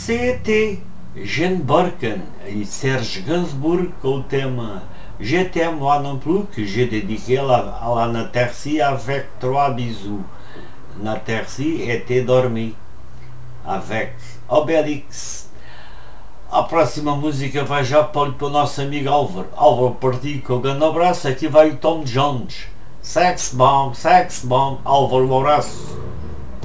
C'était Jane Birkin e Serge Gainsbourg com o tema Je t'aime moi non plus, que j'ai dédié à la Naterci avec 3 bisous. Naterci était dormi avec Obélix. A próxima música vai já para o nosso amigo Álvaro. Álvaro, partiu com o grande abraço. Aqui vai o Tom Jones. Sex Bomb, Álvaro, um abraço.